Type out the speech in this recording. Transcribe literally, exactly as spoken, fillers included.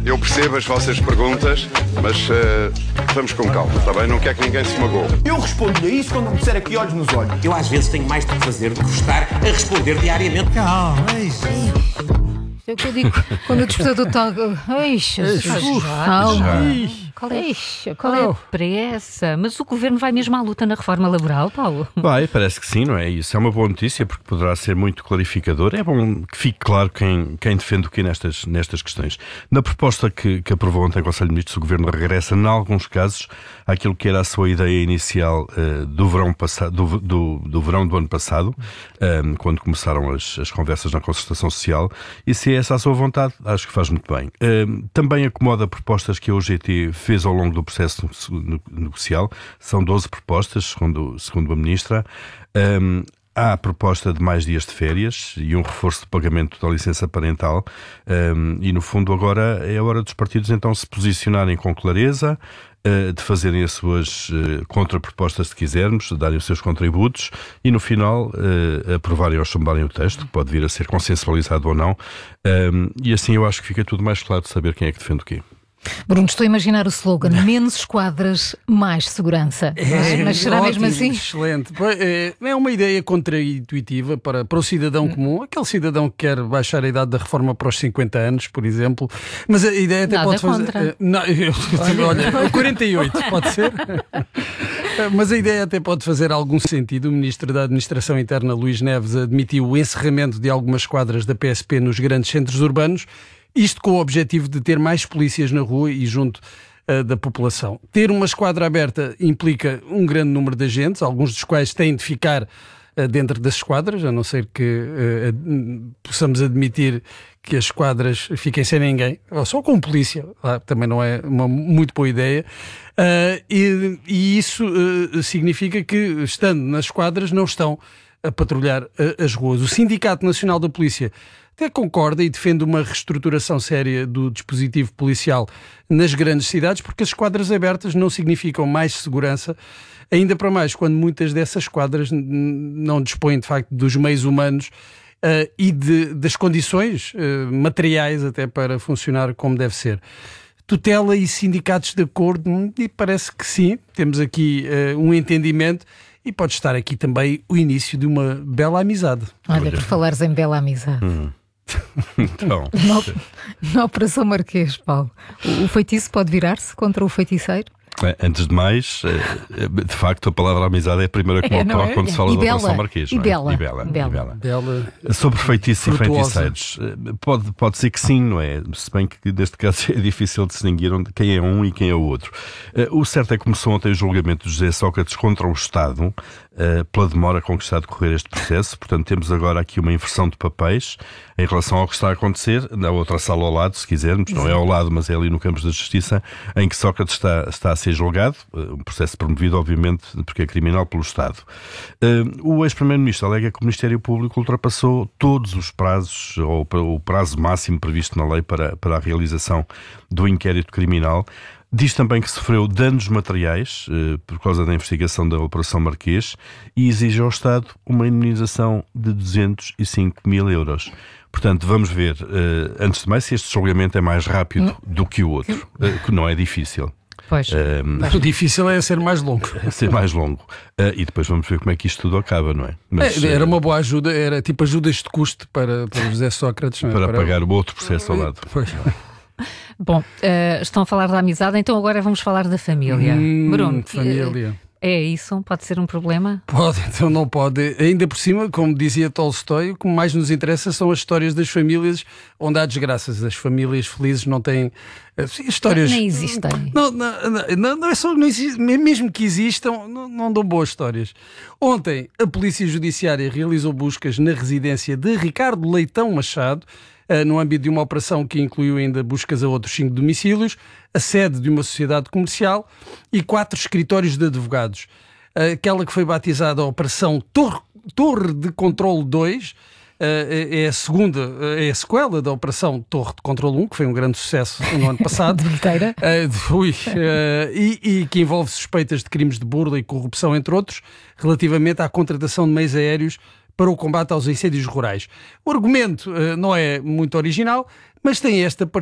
Eu percebo as vossas perguntas, mas uh, vamos com calma, está bem? Não quero que ninguém se magoe. Eu respondo-lhe a isso quando me disser aqui olhos nos olhos. Eu às vezes tenho mais do que fazer do que estar a responder diariamente. Calma, é isso. É o que eu digo quando o despertador toca. Ai, Jesus, calma. Qual é, qual é a pressa? Mas o Governo vai mesmo à luta na reforma laboral, Paulo? Vai, parece que sim, não é? Isso é uma boa notícia porque poderá ser muito clarificador. É bom que fique claro quem, quem defende o que nestas, nestas questões. Na proposta que, que aprovou ontem o Conselho de Ministros, o Governo regressa, em alguns casos, àquilo que era a sua ideia inicial uh, do, verão passado, do, do, do verão do ano passado, um, quando começaram as, as conversas na concertação social. E se é essa a sua vontade, acho que faz muito bem. Um, também acomoda propostas que a O G T fez ao longo do processo negocial. São doze propostas, segundo, segundo a Ministra. Um, há a proposta de mais dias de férias e um reforço de pagamento da licença parental. Um, e, no fundo, agora é a hora dos partidos então se posicionarem com clareza, uh, de fazerem as suas uh, contrapropostas, se quisermos, de darem os seus contributos e, no final, uh, aprovarem ou chumbarem o texto, que pode vir a ser consensualizado ou não. Um, e assim eu acho que fica tudo mais claro de saber quem é que defende o quê. Bruno, estou a imaginar o slogan: menos esquadras, mais segurança. É, mas será ótimo, mesmo assim? Excelente. É uma ideia contraintuitiva para, para o cidadão comum, aquele cidadão que quer baixar a idade da reforma para os cinquenta anos, por exemplo. Mas a ideia até Nada pode fazer. contra. Não, eu, olha, quarenta e oito, pode ser? Mas a ideia até pode fazer algum sentido. O Ministro da Administração Interna, Luís Neves, admitiu o encerramento de algumas esquadras da P S P nos grandes centros urbanos. Isto com o objetivo de ter mais polícias na rua e junto uh, da população. Ter uma esquadra aberta implica um grande número de agentes, alguns dos quais têm de ficar uh, dentro das esquadras, a não ser que uh, ad- possamos admitir que as esquadras fiquem sem ninguém, ou só com polícia. Ah, também não é uma muito boa ideia. Uh, e, e isso uh, significa que, estando nas esquadras, não estão a patrulhar uh, as ruas. O Sindicato Nacional da Polícia até concorda e defende uma reestruturação séria do dispositivo policial nas grandes cidades, porque as esquadras abertas não significam mais segurança, ainda para mais quando muitas dessas esquadras não dispõem de facto dos meios humanos uh, e de, das condições uh, materiais até para funcionar como deve ser. Tutela e sindicatos de acordo, e parece que sim, temos aqui uh, um entendimento. E pode estar aqui também o início de uma bela amizade. Olha, por falares em bela amizade. Hum. Então, na, na Operação Marquês, Paulo, o, o feitiço pode virar-se contra o feiticeiro? antes de mais, de facto, a palavra amizade é a primeira que me é, ocorre é? quando se fala e da bela, Operação Marquês. E, não é? bela, e bela. bela. E bela. bela. Sobre feitiços frutuosa. e feiticeiros, pode, pode ser que sim, não é? Se bem que neste caso é difícil distinguir quem é um e quem é o outro. O certo é que começou ontem o julgamento de José Sócrates contra o Estado, pela demora com que está a decorrer este processo. Portanto, temos agora aqui uma inversão de papéis em relação ao que está a acontecer na outra sala ao lado, se quisermos, não é ao lado, mas é ali no Campos da Justiça, em que Sócrates está, está a ser julgado, um processo promovido, obviamente, porque é criminal pelo Estado. O ex-primeiro-ministro alega que o Ministério Público ultrapassou todos os prazos, ou o prazo máximo previsto na lei para, para a realização do inquérito criminal. Diz também que sofreu danos materiais eh, por causa da investigação da Operação Marquês e exige ao Estado uma indemnização de duzentos e cinco mil euros. Portanto, vamos ver, eh, antes de mais, se este julgamento é mais rápido não. do que o outro, eh, que não é difícil. Pois. Um, o difícil é ser mais longo. É ser mais longo. Uh, e depois vamos ver como é que isto tudo acaba, não é? Mas, é era uma boa ajuda, era tipo ajudas de custo para, para José Sócrates. Não é? Para, para pagar o outro processo ao lado. Pois. Bom, uh, estão a falar da amizade, então agora vamos falar da família. Hum, Bruno, família. É isso? Pode ser um problema? Pode, então não pode. Ainda por cima, como dizia Tolstói, o que mais nos interessa são as histórias das famílias onde há desgraças. As famílias felizes não têm histórias... Nem existem. Não, não, não, não é só... Não existe, mesmo que existam, não, não dão boas histórias. Ontem, a Polícia Judiciária realizou buscas na residência de Ricardo Leitão Machado, no âmbito de uma operação que incluiu ainda buscas a outros cinco domicílios, a sede de uma sociedade comercial e quatro escritórios de advogados. Aquela que foi batizada a Operação Torre, Torre de Controle dois é a segunda, é a sequela da Operação Torre de Controle um, que foi um grande sucesso no ano passado. uh, ui, uh, e, e que envolve suspeitas de crimes de burla e corrupção, entre outros, relativamente à contratação de meios aéreos para o combate aos incêndios rurais. O argumento uh, não é muito original, mas tem esta